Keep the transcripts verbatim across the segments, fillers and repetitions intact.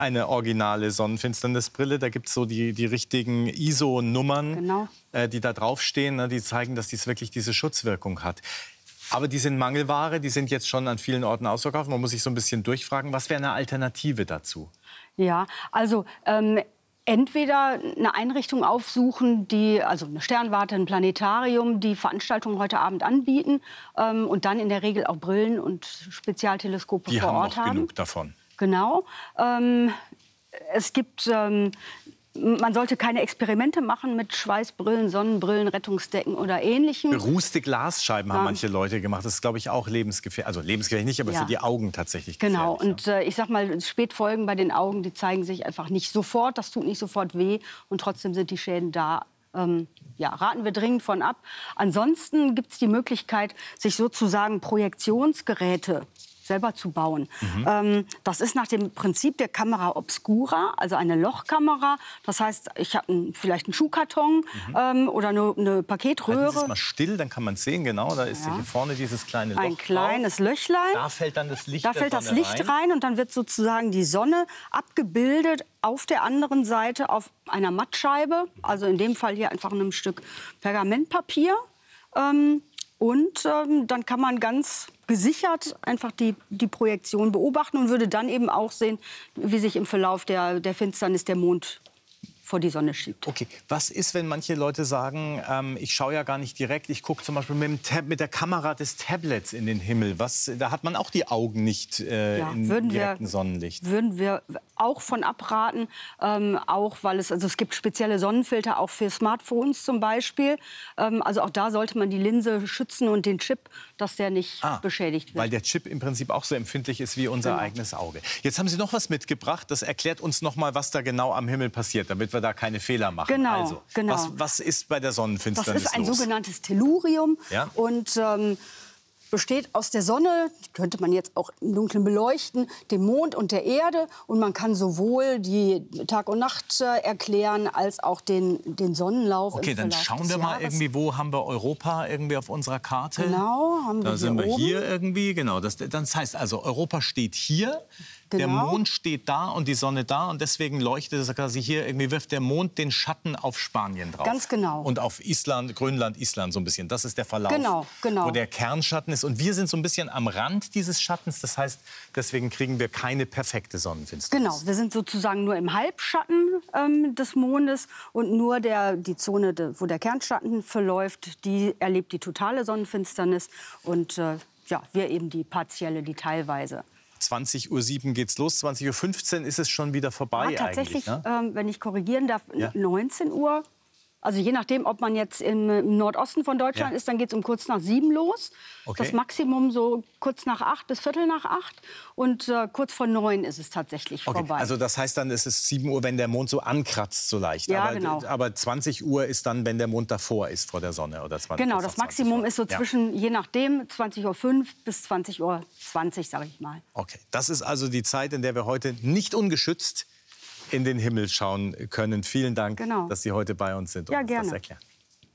eine originale Sonnenfinsternisbrille. Da gibt es so die, die richtigen I S O-Nummern, genau. äh, die da draufstehen, ne, die zeigen, dass dies wirklich diese Schutzwirkung hat. Aber die sind Mangelware, die sind jetzt schon an vielen Orten ausverkauft. Man muss sich so ein bisschen durchfragen, was wäre eine Alternative dazu? Ja, also ähm, entweder eine Einrichtung aufsuchen, die, also eine Sternwarte, ein Planetarium, die Veranstaltungen heute Abend anbieten ähm, und dann in der Regel auch Brillen und Spezialteleskope die vor haben Ort noch haben. genug davon. Genau. Ähm, es gibt... Ähm, Man sollte keine Experimente machen mit Schweißbrillen, Sonnenbrillen, Rettungsdecken oder Ähnlichem. Berußte Glasscheiben haben Ja. manche Leute gemacht. Das ist, glaube ich, auch lebensgefährlich. Also lebensgefährlich nicht, aber Ja. für die Augen tatsächlich Genau. gefährlich. Und äh, ich sag mal, Spätfolgen bei den Augen, die zeigen sich einfach nicht sofort. Das tut nicht sofort weh. Und trotzdem sind die Schäden da. Ähm, ja, raten wir dringend von ab. Ansonsten gibt es die Möglichkeit, sich sozusagen Projektionsgeräte selber zu bauen. Mhm. Ähm, das ist nach dem Prinzip der Kamera obscura, also eine Lochkamera. Das heißt, ich habe ein, vielleicht einen Schuhkarton mhm. ähm, oder eine, eine Paketröhre. Halten Sie es mal still, dann kann man es sehen. Genau, da ist ja. hier vorne dieses kleine Loch Ein kleines drauf. Löchlein. Da fällt dann das Licht Da der fällt das Sonne Licht rein. rein und dann wird sozusagen die Sonne abgebildet auf der anderen Seite auf einer Mattscheibe. Also in dem Fall hier einfach einem Stück Pergamentpapier. Ähm, Und ähm, dann kann man ganz gesichert einfach die, die Projektion beobachten und würde dann eben auch sehen, wie sich im Verlauf der, der Finsternis der Mond vor die Sonne schiebt. Okay, was ist, wenn manche Leute sagen, ähm, ich schaue ja gar nicht direkt, ich gucke zum Beispiel mit, dem Tab mit der Kamera des Tablets in den Himmel. Was, da hat man auch die Augen nicht äh, Ja, im würden direkten wir, Sonnenlicht. Würden wir auch von abraten, ähm, auch weil es, also es gibt spezielle Sonnenfilter auch für Smartphones zum Beispiel. Ähm, also auch da sollte man die Linse schützen und den Chip, dass der nicht ah, beschädigt wird. Weil der Chip im Prinzip auch so empfindlich ist wie unser Genau. eigenes Auge. Jetzt haben Sie noch was mitgebracht, das erklärt uns noch mal, was da genau am Himmel passiert, damit wir da keine Fehler machen. Genau, also, genau. Was, was ist bei der Sonnenfinsternis Das ist ein los? sogenanntes Tellurium Ja? und ähm, besteht aus der Sonne, die könnte man jetzt auch im Dunkeln beleuchten, dem Mond und der Erde. Und man kann sowohl die Tag und Nacht äh, erklären, als auch den, den Sonnenlauf. Okay, im dann Verlauf schauen des wir mal Jahres. irgendwie, wo haben wir Europa irgendwie auf unserer Karte? Genau, haben wir Da hier sind wir oben. hier irgendwie, genau. Das, das heißt also, Europa steht hier, der Genau. Mond steht da und die Sonne da. Und deswegen leuchtet es quasi hier, irgendwie wirft der Mond den Schatten auf Spanien drauf. Ganz genau. Und auf Island, Grönland, Island so ein bisschen. Das ist der Verlauf, Genau, genau. wo der Kernschatten ist. Und wir sind so ein bisschen am Rand dieses Schattens. Das heißt, deswegen kriegen wir keine perfekte Sonnenfinsternis. Genau, wir sind sozusagen nur im Halbschatten ähm, des Mondes und nur der, die Zone, de, wo der Kernschatten verläuft, die erlebt die totale Sonnenfinsternis und äh, ja, wir eben die partielle, die teilweise. zwanzig Uhr sieben geht's los, zwanzig Uhr fünfzehn ist es schon wieder vorbei Ja, tatsächlich, eigentlich. Ne? ähm, wenn ich korrigieren darf, Ja. neunzehn Uhr. Also je nachdem, ob man jetzt im, im Nordosten von Deutschland Ja. ist, dann geht es um kurz nach sieben los. Okay. Das Maximum so kurz nach acht bis viertel nach acht. Und äh, kurz vor neun ist es tatsächlich Okay, vorbei. also das heißt dann, es ist sieben Uhr, wenn der Mond so ankratzt so leicht. Ja, aber, genau. aber zwanzig Uhr ist dann, wenn der Mond davor ist vor der Sonne. Oder zwanzig, Genau, bis das zwanzig Maximum Uhr. ist so Ja. zwischen, je nachdem, zwanzig Uhr fünf bis zwanzig Uhr zwanzig, sage ich mal. Okay, das ist also die Zeit, in der wir heute nicht ungeschützt in den Himmel schauen können. Vielen Dank, Genau. dass Sie heute bei uns sind und Ja, uns gerne. das erklären.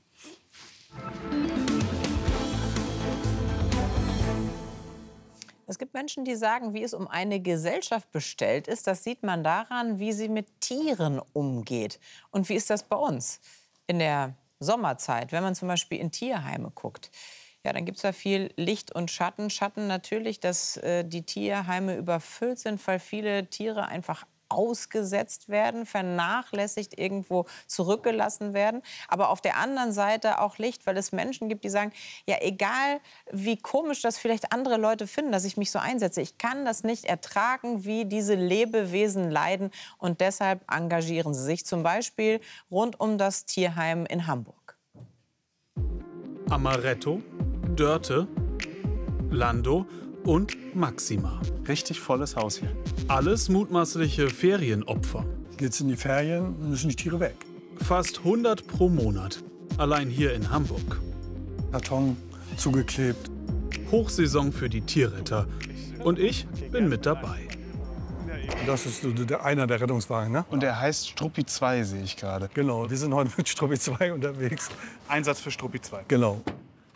Es gibt Menschen, die sagen, wie es um eine Gesellschaft bestellt ist. Das sieht man daran, wie sie mit Tieren umgeht. Und wie ist das bei uns in der Sommerzeit, wenn man zum Beispiel in Tierheime guckt? Ja, dann gibt es da viel Licht und Schatten. Schatten natürlich, dass äh, die Tierheime überfüllt sind, weil viele Tiere einfach ausgesetzt werden, vernachlässigt, irgendwo zurückgelassen werden. Aber auf der anderen Seite auch Licht, weil es Menschen gibt, die sagen, ja, egal wie komisch das vielleicht andere Leute finden, dass ich mich so einsetze, ich kann das nicht ertragen, wie diese Lebewesen leiden. Und deshalb engagieren sie sich zum Beispiel rund um das Tierheim in Hamburg. Amaretto, Dörte, Lando und Maxima. Richtig volles Haus hier. Alles mutmaßliche Ferienopfer. Geht's in die Ferien, müssen die Tiere weg. Fast hundert pro Monat. Allein hier in Hamburg. Karton zugeklebt. Hochsaison für die Tierretter. Und ich bin mit dabei. Das ist so der, einer der Rettungswagen, ne? Und der heißt Struppi zwei, sehe ich gerade. Genau, wir sind heute mit Struppi zwei unterwegs. Einsatz für Struppi zwei. Genau.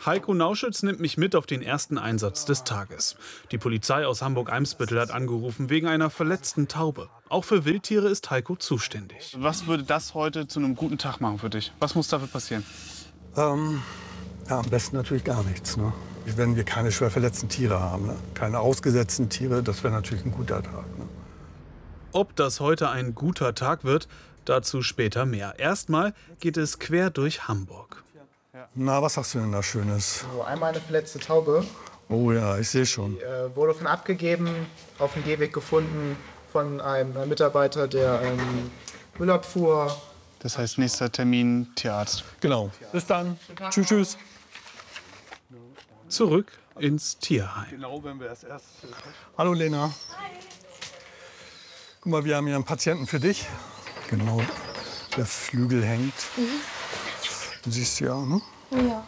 Heiko Nauschütz nimmt mich mit auf den ersten Einsatz des Tages. Die Polizei aus Hamburg-Eimsbüttel hat angerufen wegen einer verletzten Taube. Auch für Wildtiere ist Heiko zuständig. Was würde das heute zu einem guten Tag machen für dich? Was muss dafür passieren? Ähm, ja, am besten natürlich gar nichts. Ne? Wenn wir keine schwer verletzten Tiere haben, ne? Keine ausgesetzten Tiere, das wäre natürlich ein guter Tag. Ne? Ob das heute ein guter Tag wird, dazu später mehr. Erstmal geht es quer durch Hamburg. Na, was hast du denn da Schönes? So, einmal eine verletzte Taube. Oh ja, ich sehe schon. Die, äh, wurde von abgegeben, auf dem Gehweg gefunden von einem äh, Mitarbeiter, der ähm, Müll abfuhr. Das heißt, nächster Termin Tierarzt. Genau. Bis dann. Tschüss, tschüss. Zurück ins Tierheim. Genau, wenn wir das erst. Hallo Lena. Hi. Guck mal, wir haben hier einen Patienten für dich. Genau, der Flügel hängt. Mhm. Du siehst ja, ne? Ja.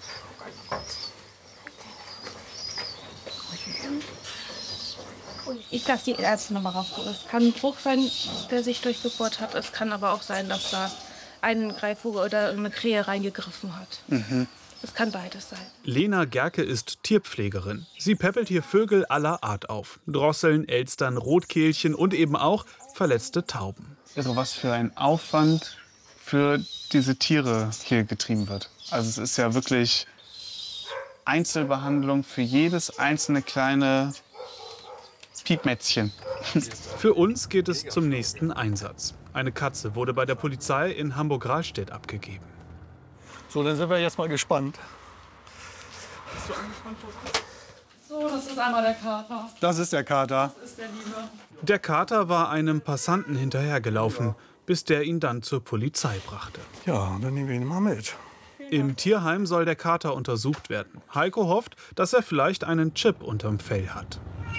Ich lasse die Ärzte noch mal rauf. Es kann ein Bruch sein, der sich durchgebohrt hat. Es kann aber auch sein, dass da ein Greifvogel oder eine Krähe reingegriffen hat. Mhm. Es kann beides sein. Lena Gerke ist Tierpflegerin. Sie päppelt hier Vögel aller Art auf. Drosseln, Elstern, Rotkehlchen und eben auch verletzte Tauben. Also was für ein Aufwand für diese Tiere hier getrieben wird. Also es ist ja wirklich Einzelbehandlung für jedes einzelne kleine Piepmätzchen. Für uns geht es zum nächsten Einsatz. Eine Katze wurde bei der Polizei in Hamburg-Rahlstedt abgegeben. So, dann sind wir jetzt mal gespannt. Bist du angespannt? So, das ist einmal der Kater. Das ist der Kater. Das ist der Liebe. Der Kater war einem Passanten hinterhergelaufen, bis der ihn dann zur Polizei brachte. Ja, dann nehmen wir ihn mal mit. Im Tierheim soll der Kater untersucht werden. Heiko hofft, dass er vielleicht einen Chip unterm Fell hat.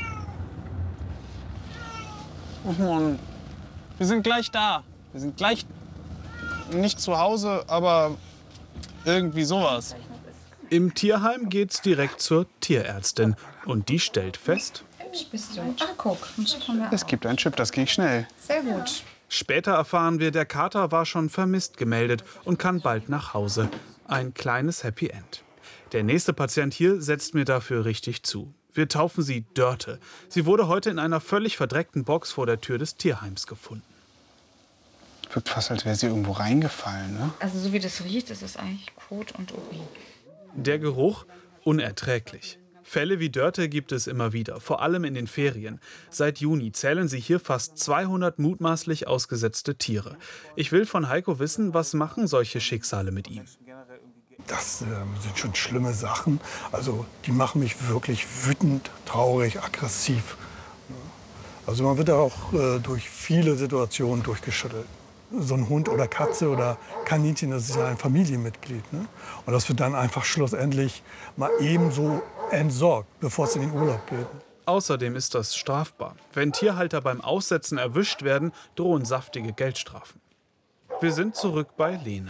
Oh Mann, wir sind gleich da. Wir sind gleich nicht zu Hause, aber irgendwie sowas. Im Tierheim geht's direkt zur Tierärztin. Und die stellt fest: Bist du? Ach, guck. Es gibt einen Chip, das ging schnell. Sehr gut. Später erfahren wir, der Kater war schon vermisst gemeldet und kann bald nach Hause. Ein kleines Happy End. Der nächste Patient hier setzt mir dafür richtig zu. Wir taufen sie Dörte. Sie wurde heute in einer völlig verdreckten Box vor der Tür des Tierheims gefunden. Wirkt fast, als wäre sie irgendwo reingefallen, ne? Also so wie das riecht, ist es eigentlich Kot und Urin. Der Geruch unerträglich. Fälle wie Dörte gibt es immer wieder, vor allem in den Ferien. Seit Juni zählen sie hier fast zweihundert mutmaßlich ausgesetzte Tiere. Ich will von Heiko wissen, was machen solche Schicksale mit ihm? Das äh, sind schon schlimme Sachen. Also die machen mich wirklich wütend, traurig, aggressiv. Also man wird auch äh, durch viele Situationen durchgeschüttelt. So ein Hund oder Katze oder Kaninchen, das ist ja ein Familienmitglied. Ne? Und das wird dann einfach schlussendlich mal ebenso entsorgt, bevor es in den Urlaub geht. Außerdem ist das strafbar. Wenn Tierhalter beim Aussetzen erwischt werden, drohen saftige Geldstrafen. Wir sind zurück bei Lena.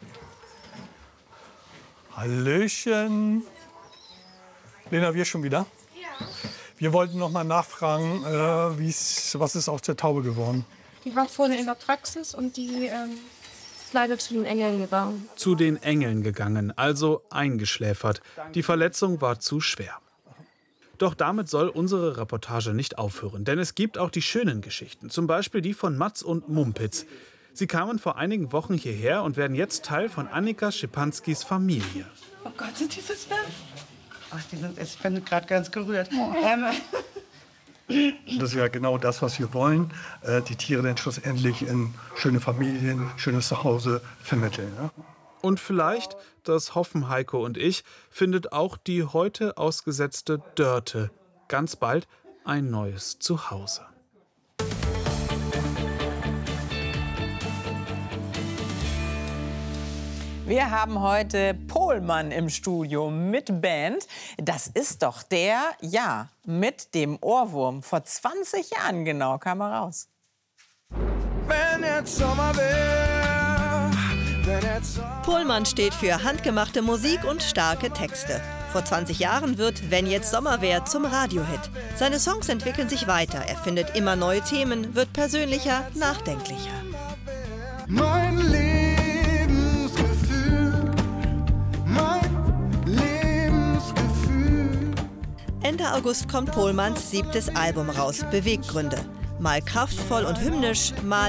Hallöchen. Lena, wir schon wieder? Ja. Wir wollten noch mal nachfragen, äh, wie's, was ist aus der Taube geworden? Die war vorne in der Praxis und die ähm, ist leider zu den Engeln gegangen. Zu den Engeln gegangen, also eingeschläfert. Die Verletzung war zu schwer. Doch damit soll unsere Reportage nicht aufhören, denn es gibt auch die schönen Geschichten. Zum Beispiel die von Mats und Mumpitz. Sie kamen vor einigen Wochen hierher und werden jetzt Teil von Annika Schipanskis Familie. Oh Gott, sind die das denn? Ach, die sind, ich bin gerade ganz gerührt. Oh. Ähm, Das ist ja genau das, was wir wollen. Äh, die Tiere dann schlussendlich in schöne Familien, schönes Zuhause vermitteln. Ne? Und vielleicht, das hoffen Heiko und ich, findet auch die heute ausgesetzte Dörte ganz bald ein neues Zuhause. Wir haben heute Pohlmann im Studio mit Band. Das ist doch der, ja, mit dem Ohrwurm. Vor zwanzig Jahren genau kam er raus. Wenn jetzt Sommer wär, wenn jetzt Sommer Pohlmann steht für handgemachte Musik und starke Texte. Vor zwanzig Jahren wird Wenn jetzt Sommer wär zum Radiohit. Seine Songs entwickeln sich weiter. Er findet immer neue Themen, wird persönlicher, nachdenklicher. mein Lebensgefühl, mein Leben Ende August kommt Pohlmanns siebtes Album raus, Beweggründe. Mal kraftvoll und hymnisch, mal